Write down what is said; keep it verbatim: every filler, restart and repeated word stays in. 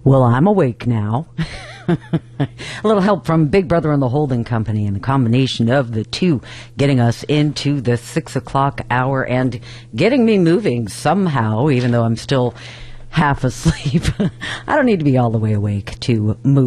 Well, I'm awake now. A little help from Big Brother and the Holding Company, and the combination of the two getting us into the six o'clock hour and getting me moving somehow, even though I'm still half asleep. I don't need to be all the way awake to move.